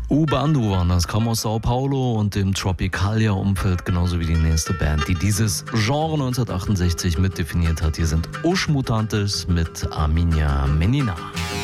U-Bandu waren das, kam aus Sao Paulo und dem Tropicalia-Umfeld, genauso wie die nächste Band, die dieses Genre 1968 mitdefiniert hat. Hier sind Os Mutantes mit Aminha Menina.